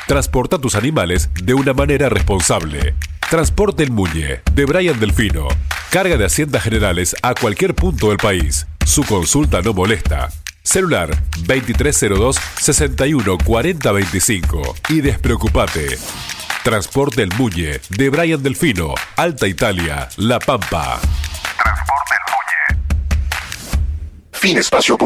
Transporta tus animales de una manera responsable. Transporte El Muñe, de Brian Delfino. Carga de haciendas generales a cualquier punto del país. Su consulta no molesta. Celular 2302 61 40 25. Y despreocupate. Transporte El Muñe, de Brian Delfino, Alta Italia, La Pampa. Transporte El Muñe. Fin espacio.